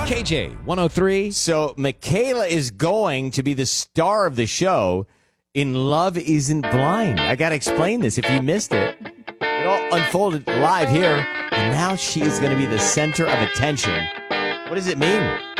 KJ 103. So Michaela is going to be the star of the show in Love Isn't Blind. I got to explain this if you missed it. It all unfolded live here, and now she is going to be the center of attention. What does it mean?